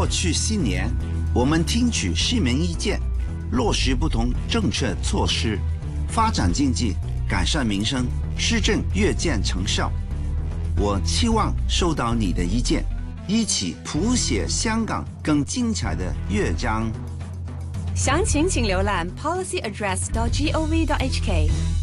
过去7年，我们听取市民意见，落实不同政策措施，发展经济，改善民生，施政越见成效。我期望收到你的意见，一起谱写香港更精彩的乐章。 详情请浏览 policyaddress.gov.hk。